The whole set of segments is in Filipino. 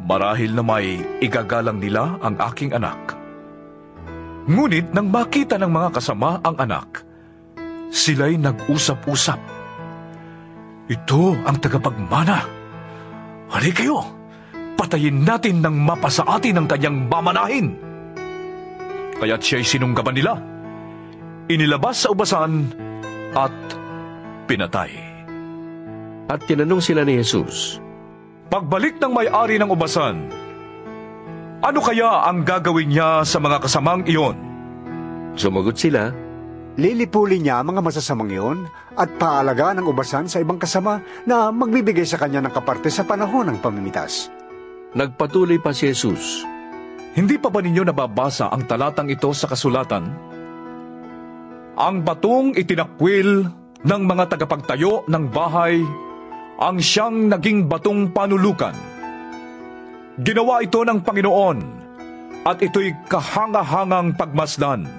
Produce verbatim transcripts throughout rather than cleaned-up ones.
Marahil na may igagalang nila ang aking anak. Ngunit nang makita ng mga kasama ang anak, sila'y nag-usap-usap. Ito ang tagapagmana. Hali kayo, patayin natin ng mapa sa atin ang kanyang mamanahin. Kaya't siya'y sinunggaban nila. Inilabas sa ubasan at pinatay. At tinanong sila ni Jesus, Pagbalik ng may-ari ng ubasan, ano kaya ang gagawin niya sa mga kasamang iyon? Sumagot sila, Lilipulin niya ang mga masasamang iyon at paalagaan ng ubasan sa ibang kasama na magbibigay sa kanya ng kaparte sa panahon ng pamimitas. Nagpatuloy pa si Jesus, Hindi pa ba ninyo nababasa ang talatang ito sa kasulatan? Ang batong itinakwil ng mga tagapagtayo ng bahay ang siyang naging batong panulukan. Ginawa ito ng Panginoon at ito'y kahanga-hangang pagmasdan.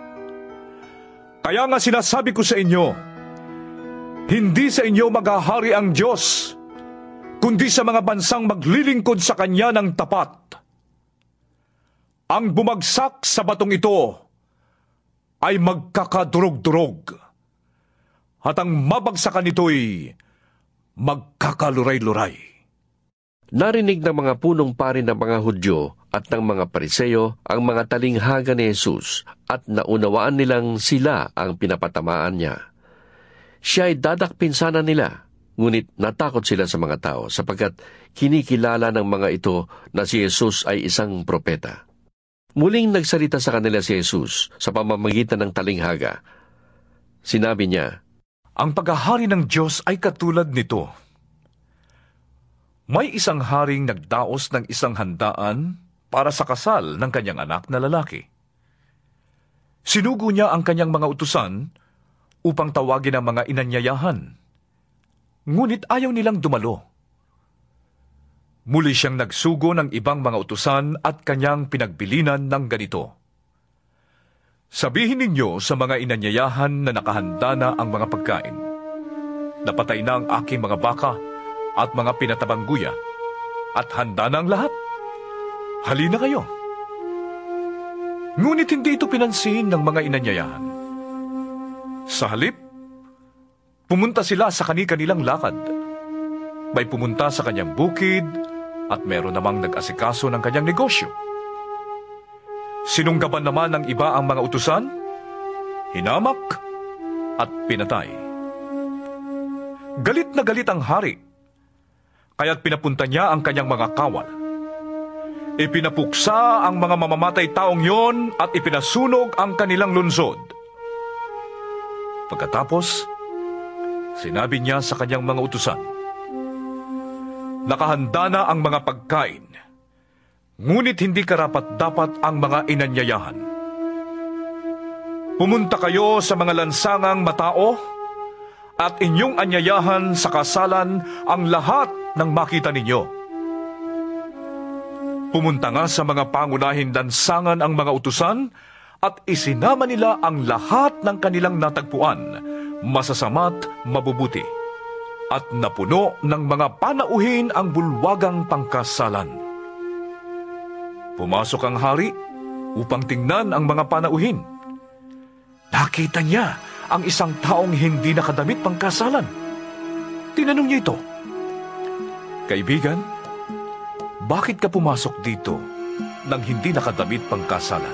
Kaya nga sinasabi ko sa inyo, hindi sa inyo maghahari ang Diyos, kundi sa mga bansang maglilingkod sa Kanya ng tapat. Ang bumagsak sa batong ito ay magkakadurog-durog, at ang mabagsakan nito'y magkakaluray-luray. Narinig ng mga punong pari ng mga Hudyo at ng mga Pariseo ang mga talinghaga ni Jesus at naunawaan nilang sila ang pinapatamaan niya. Siya ay dadakpin sana nila, ngunit natakot sila sa mga tao sapagkat kinikilala ng mga ito na si Jesus ay isang propeta. Muling nagsalita sa kanila si Jesus sa pamamagitan ng talinghaga. Sinabi niya, Ang paghahari ng Diyos ay katulad nito. May isang haring nagdaos ng isang handaan para sa kasal ng kanyang anak na lalaki. Sinugo niya ang kanyang mga utusan upang tawagin ang mga inanyayahan. Ngunit ayaw nilang dumalo. Muli siyang nagsugo ng ibang mga utusan at kanyang pinagbilinan ng ganito, Sabihin ninyo sa mga inanyayahan na nakahanda na ang mga pagkain. Napatay na ang aking mga baka at mga pinatabang guya, at handa na ang lahat. Halina kayo. Ngunit hindi ito pinansin ng mga inanyayahan. Sa halip, pumunta sila sa kani-kanilang lakad. May pumunta sa kanyang bukid at meron namang nag-asikaso ng kanyang negosyo. Sinunggaban naman ng iba ang mga utusan, hinamak at pinatay. Galit na galit ang hari, kaya't pinapunta niya ang kanyang mga kawal. Ipinapuksa ang mga mamamatay taong yon at ipinasunog ang kanilang lungsod. Pagkatapos, sinabi niya sa kanyang mga utusan, Nakahanda na ang mga pagkain, ngunit hindi karapat-dapat ang mga inanyayahan. Pumunta kayo sa mga lansangang matao at inyong anyayahan sa kasalan ang lahat ng makita ninyo. Pumunta nga sa mga pangunahing lansangan ang mga utusan at isinama nila ang lahat ng kanilang natagpuan, masasama't mabubuti, at napuno ng mga panauhin ang bulwagang pangkasalan. Pumasok ang hari upang tingnan ang mga panauhin. Nakita niya ang isang taong hindi nakadamit pangkasalan. Tinanong niya ito, Kaibigan, bakit ka pumasok dito nang hindi nakadamit pangkasalan?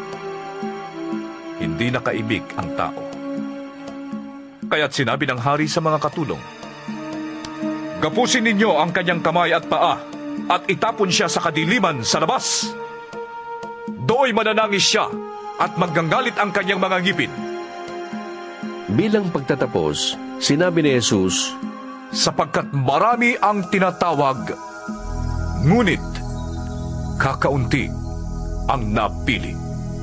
Hindi nakaibig ang tao. Kaya't sinabi ng hari sa mga katulong, Gapusin ninyo ang kanyang kamay at paa at itapon siya sa kadiliman sa labas. Do'y mananangis siya at magganggalit ang kanyang mga ngipin. Bilang pagtatapos, sinabi ni Jesus, Sapagkat marami ang tinatawag, ngunit kakaunti ang napili.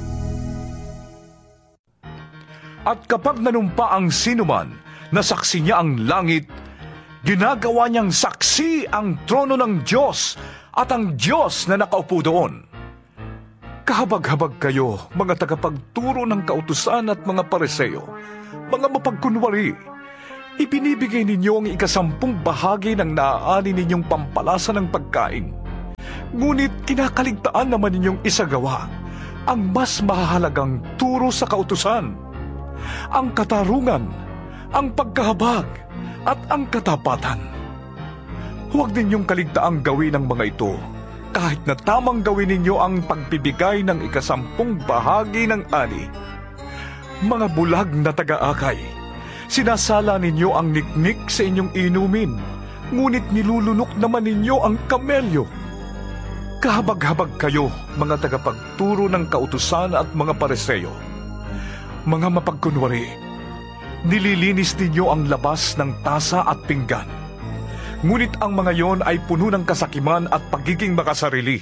At kapag nanumpa ang sinuman na saksi niya ang langit, ginagawa niyang saksi ang trono ng Diyos at ang Diyos na nakaupo doon. Kahabag-habag kayo, mga tagapagturo ng kautusan at mga pariseo, mga mapagkunwari. Ipinibigay ninyo ang ikasampung bahagi ng naaani ninyong pampalasa ng pagkain. Ngunit kinakaligtaan naman ninyong isagawa ang mas mahalagang turo sa kautusan, ang katarungan, ang pagkahabag, at ang katapatan. Huwag ninyong kaligtaang gawin ang mga ito, kahit na tamang gawin ninyo ang pagbibigay ng ikasampung bahagi ng ani. Mga bulag na taga-akay, sinasala ninyo ang niknik sa inyong inumin, ngunit nilulunok naman ninyo ang kamelyo. Kahabag-habag kayo, mga tagapagturo ng kautusan at mga Pariseo. Mga mapagkunwari, nililinis ninyo ang labas ng tasa at pinggan. Ngunit ang mga yon ay puno ng kasakiman at pagiging makasarili.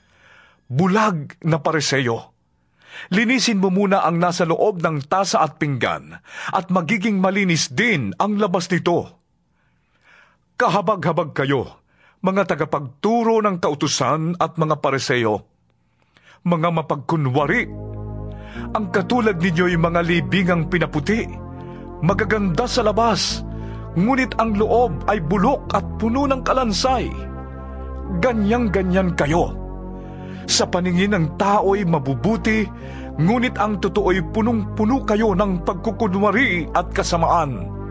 Bulag na Pariseo, linisin mo muna ang nasa loob ng tasa at pinggan at magiging malinis din ang labas nito. Kahabag-habag kayo, mga tagapagturo ng kautusan at mga Pariseo, mga mapagkunwari. Ang katulad ninyo'y mga libingang pinaputi, magaganda sa labas, ngunit ang loob ay bulok at puno ng kalansay. Ganyang-ganyan kayo. Sa paningin ng tao'y mabubuti, ngunit ang totoo'y punong-puno kayo ng pagkukunwari at kasamaan.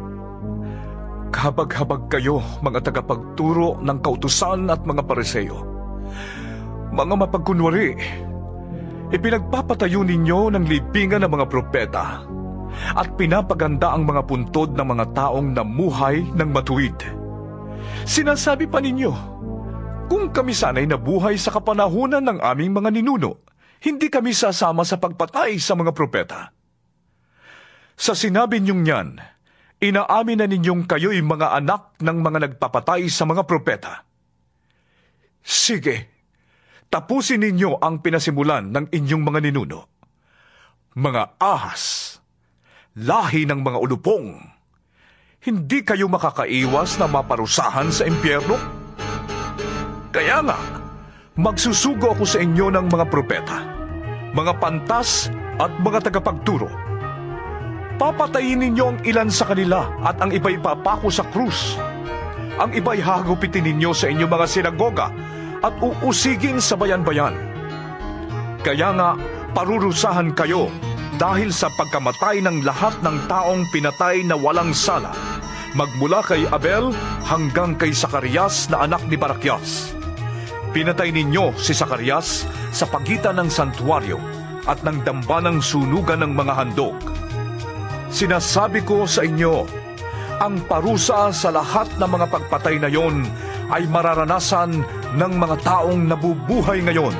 Kahabag-habag kayo, mga tagapagturo ng kautusan at mga Pariseo, mga mapagkunwari. Ipinagpapatayo ninyo ng libingan ng mga propeta at pinapaganda ang mga puntod ng mga taong namuhay ng matuwid. Sinasabi pa ninyo, kung kami sana'y nabuhay sa kapanahunan ng aming mga ninuno, hindi kami sasama sa pagpatay sa mga propeta. Sa sinabi niyong yan, inaamin na ninyong kayo'y mga anak ng mga nagpapatay sa mga propeta. Sige, tapusin ninyo ang pinasimulan ng inyong mga ninuno. Mga ahas, lahi ng mga ulupong, hindi kayo makakaiwas na maparusahan sa impyerno? Kaya nga, magsusugo ako sa inyo ng mga propeta, mga pantas at mga tagapagturo. Papatayin ninyo ang ilan sa kanila at ang iba'y papako sa krus. Ang iba'y hagupitin ninyo sa inyong mga sinagoga at uusigin sa bayan-bayan. Kaya nga, parurusahan kayo dahil sa pagkamatay ng lahat ng taong pinatay na walang sala, magmula kay Abel hanggang kay Zacarias na anak ni Barakias. Pinatay ninyo si Zacarias sa pagitan ng santuaryo at ng dambanang sunugan ng mga handog. Sinasabi ko sa inyo, ang parusa sa lahat ng mga pagpatay na yon ay mararanasan ng mga taong nabubuhay ngayon.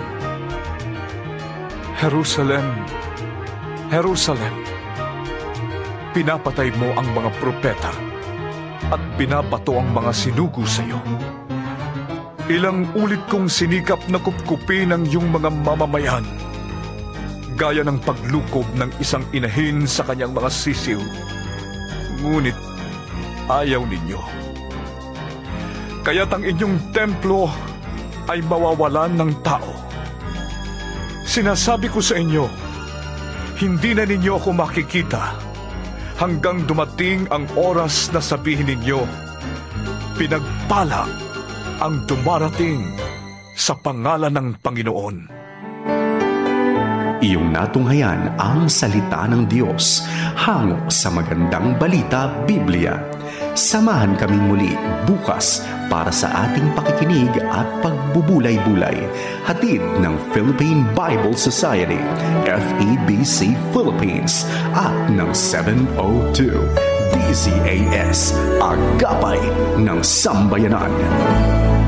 Jerusalem, Jerusalem, pinapatay mo ang mga propeta at binabato ang mga sinugo sa iyo. Ilang ulit kong sinikap na kupkupin ang iyong mga mamamayan, gaya ng paglukob ng isang inahin sa kanyang mga sisiw. Ngunit ayaw ninyo. Kaya't ang inyong templo ay mawawalan ng tao. Sinasabi ko sa inyo, hindi na ninyo ako makikita hanggang dumating ang oras na sabihin ninyo, pinagpala ang dumarating sa pangalan ng Panginoon. Iyong natunghayan ang salita ng Diyos hango sa magandang balita Biblia. Samahan kaming muli bukas para sa ating pakikinig at pagbubulay-bulay. Hatid ng Philippine Bible Society, F E B C Philippines at ng seven oh two D Z A S, Agapay ng Sambayanan.